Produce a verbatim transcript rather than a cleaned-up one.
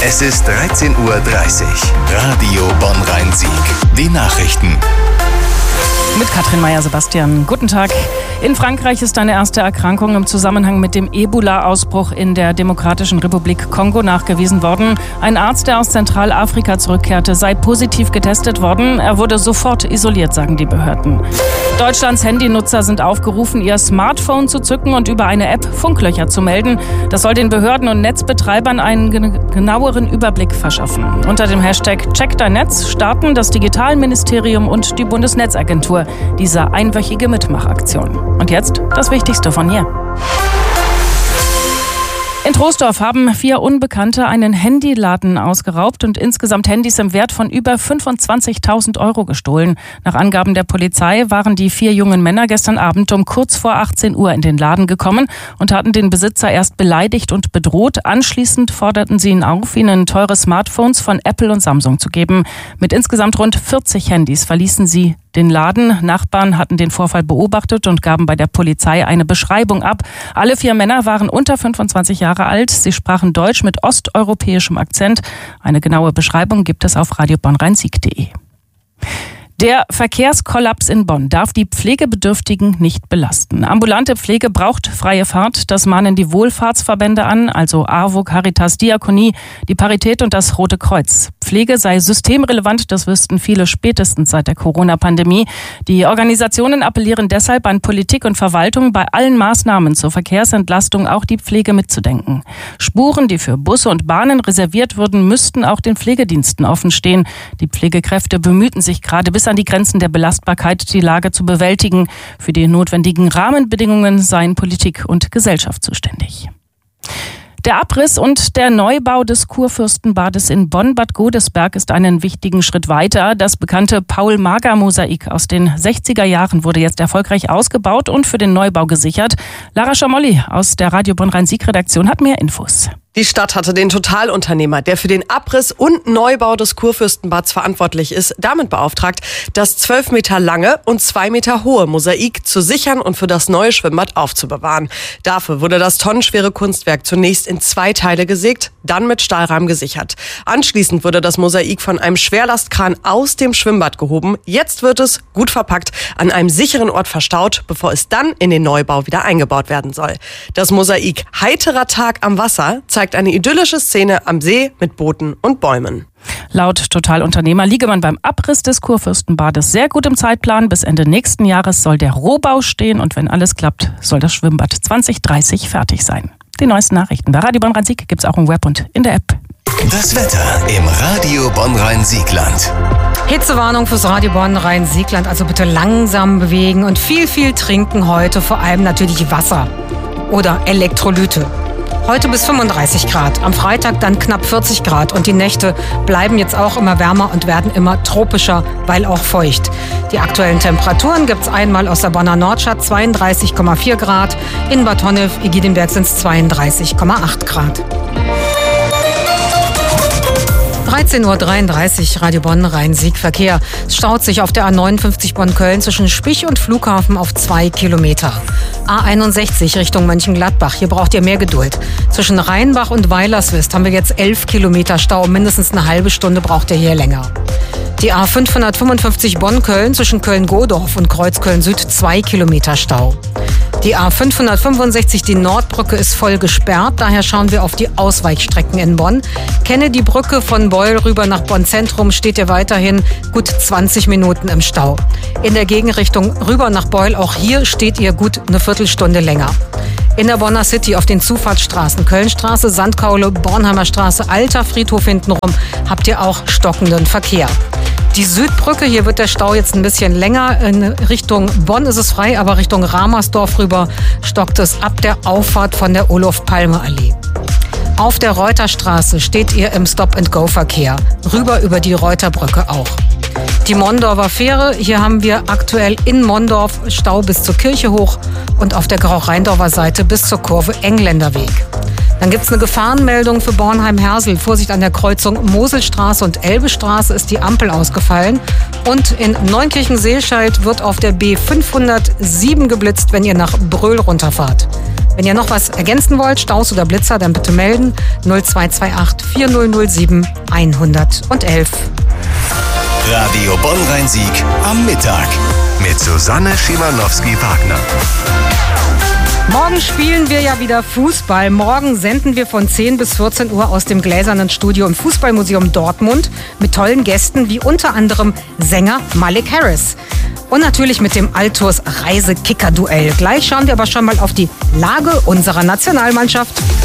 Es ist dreizehn Uhr dreißig. Radio Bonn-Rhein-Sieg. Die Nachrichten. Mit Katrin Meyer-Sebastian. Guten Tag. In Frankreich ist eine erste Erkrankung im Zusammenhang mit dem Ebola-Ausbruch in der Demokratischen Republik Kongo nachgewiesen worden. Ein Arzt, der aus Zentralafrika zurückkehrte, sei positiv getestet worden. Er wurde sofort isoliert, sagen die Behörden. Deutschlands Handynutzer sind aufgerufen, ihr Smartphone zu zücken und über eine App Funklöcher zu melden. Das soll den Behörden und Netzbetreibern einen genaueren Überblick verschaffen. Unter dem Hashtag Check dein Netz starten das Digitalministerium und die Bundesnetzagentur diese einwöchige Mitmachaktion. Und jetzt das Wichtigste von hier. In Troisdorf haben vier Unbekannte einen Handyladen ausgeraubt und insgesamt Handys im Wert von über fünfundzwanzigtausend Euro gestohlen. Nach Angaben der Polizei waren die vier jungen Männer gestern Abend um kurz vor achtzehn Uhr in den Laden gekommen und hatten den Besitzer erst beleidigt und bedroht. Anschließend forderten sie ihn auf, ihnen teure Smartphones von Apple und Samsung zu geben. Mit insgesamt rund vierzig Handys verließen sie den Laden. Nachbarn hatten den Vorfall beobachtet und gaben bei der Polizei eine Beschreibung ab. Alle vier Männer waren unter fünfundzwanzig Jahre alt. Sie sprachen Deutsch mit osteuropäischem Akzent. Eine genaue Beschreibung gibt es auf radio bonn rhein sieg punkt de. Der Verkehrskollaps in Bonn darf die Pflegebedürftigen nicht belasten. Ambulante Pflege braucht freie Fahrt. Das mahnen die Wohlfahrtsverbände an, also A W O, Caritas, Diakonie, die Parität und das Rote Kreuz. Pflege sei systemrelevant, das wüssten viele spätestens seit der Corona-Pandemie. Die Organisationen appellieren deshalb an Politik und Verwaltung, bei allen Maßnahmen zur Verkehrsentlastung auch die Pflege mitzudenken. Spuren, die für Busse und Bahnen reserviert würden, müssten auch den Pflegediensten offenstehen. Die Pflegekräfte bemühten sich gerade bis an die Grenzen der Belastbarkeit, die Lage zu bewältigen. Für die notwendigen Rahmenbedingungen seien Politik und Gesellschaft zuständig. Der Abriss und der Neubau des Kurfürstenbades in Bonn-Bad Godesberg ist einen wichtigen Schritt weiter. Das bekannte Paul-Mager-Mosaik aus den sechziger Jahren wurde jetzt erfolgreich ausgebaut und für den Neubau gesichert. Lara Schamolli aus der Radio Bonn-Rhein-Sieg-Redaktion hat mehr Infos. Die Stadt hatte den Totalunternehmer, der für den Abriss und Neubau des Kurfürstenbads verantwortlich ist, damit beauftragt, das zwölf Meter lange und zwei Meter hohe Mosaik zu sichern und für das neue Schwimmbad aufzubewahren. Dafür wurde das tonnenschwere Kunstwerk zunächst in zwei Teile gesägt, dann mit Stahlrahmen gesichert. Anschließend wurde das Mosaik von einem Schwerlastkran aus dem Schwimmbad gehoben. Jetzt wird es, gut verpackt, an einem sicheren Ort verstaut, bevor es dann in den Neubau wieder eingebaut werden soll. Das Mosaik Heiterer Tag am Wasser zeigt eine idyllische Szene am See mit Booten und Bäumen. Laut Totalunternehmer liege man beim Abriss des Kurfürstenbades sehr gut im Zeitplan. Bis Ende nächsten Jahres soll der Rohbau stehen und wenn alles klappt, soll das Schwimmbad zwanzig dreißig fertig sein. Die neuesten Nachrichten bei Radio Bonn-Rhein-Sieg gibt es auch im Web und in der App. Das Wetter im Radio Bonn-Rhein-Siegland. Hitzewarnung fürs Radio Bonn-Rhein-Siegland, also bitte langsam bewegen und viel, viel trinken heute, vor allem natürlich Wasser oder Elektrolyte. Heute bis fünfunddreißig Grad, am Freitag dann knapp vierzig Grad und die Nächte bleiben jetzt auch immer wärmer und werden immer tropischer, weil auch feucht. Die aktuellen Temperaturen gibt's einmal aus der Bonner Nordstadt zweiunddreißig Komma vier Grad, in Bad Honnef, Egidinberg sind es zweiunddreißig Komma acht Grad. dreizehn Uhr dreiunddreißig, Radio Bonn-Rhein-Sieg Verkehr. Es staut sich auf der A neunundfünfzig Bonn-Köln zwischen Spich und Flughafen auf zwei Kilometer. A einundsechzig Richtung Mönchengladbach. Hier braucht ihr mehr Geduld. Zwischen Rheinbach und Weilerswist haben wir jetzt elf Kilometer Stau. Mindestens eine halbe Stunde braucht ihr hier länger. Die A fünfhundertfünfundfünfzig Bonn-Köln zwischen Köln-Godorf und Kreuzköln-Süd zwei Kilometer Stau. Die A fünfhundertfünfundsechzig, die Nordbrücke, ist voll gesperrt. Daher schauen wir auf die Ausweichstrecken in Bonn. Kennedy-Brücke von Beul rüber nach Bonn-Zentrum steht ihr weiterhin gut zwanzig Minuten im Stau. In der Gegenrichtung rüber nach Beul, auch hier steht ihr gut eine Viertelstunde länger. In der Bonner City auf den Zufahrtsstraßen Kölnstraße, Sandkaule, Bornheimer Straße, Alter Friedhof hintenrum habt ihr auch stockenden Verkehr. Die Südbrücke, hier wird der Stau jetzt ein bisschen länger. In Richtung Bonn ist es frei, aber Richtung Ramersdorf rüber stockt es ab der Auffahrt von der Olof-Palme-Allee. Auf der Reuterstraße steht ihr im Stop-and-Go-Verkehr. Rüber über die Reuterbrücke auch. Die Mondorfer Fähre, hier haben wir aktuell in Mondorf Stau bis zur Kirche hoch und auf der Grau-Rheindorfer Seite bis zur Kurve Engländerweg. Dann gibt es eine Gefahrenmeldung für Bornheim-Hersel. Vorsicht an der Kreuzung Moselstraße und Elbestraße ist die Ampel ausgefallen. Und in Neunkirchen-Seelscheid wird auf der B fünfhundertsieben geblitzt, wenn ihr nach Bröl runterfahrt. Wenn ihr noch was ergänzen wollt, Staus oder Blitzer, dann bitte melden. null zwei zwei acht vier null null sieben eins eins eins. Radio Bonn-Rhein-Sieg am Mittag mit Susanne Schimanowski-Wagner. Morgen spielen wir ja wieder Fußball. Morgen senden wir von zehn bis vierzehn Uhr aus dem Gläsernen Studio im Fußballmuseum Dortmund mit tollen Gästen wie unter anderem Sänger Malik Harris. Und natürlich mit dem Altours Reise-Kicker-Duell. Gleich schauen wir aber schon mal auf die Lage unserer Nationalmannschaft.